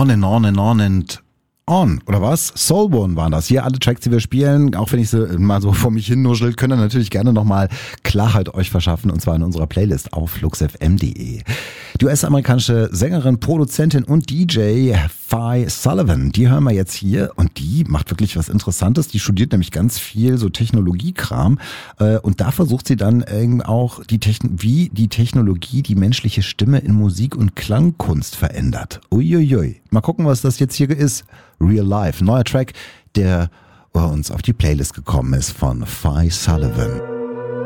On and On and On and On, oder was? Soulborn waren das. Hier alle Tracks, die wir spielen, auch wenn ich sie mal so vor mich hin nuschel, können natürlich gerne nochmal Klarheit euch verschaffen, und zwar in unserer Playlist auf fluxfm.de. Die US-amerikanische Sängerin, Produzentin und DJ Phi Sullivan, die hören wir jetzt hier, und die macht wirklich was Interessantes. Die studiert nämlich ganz viel so Technologiekram, und da versucht sie dann eben auch wie die Technologie die menschliche Stimme in Musik- und Klangkunst verändert. Uiuiui. Mal gucken, was das jetzt hier ist. Real Life, neuer Track, der uns auf die Playlist gekommen ist von Phi Sullivan.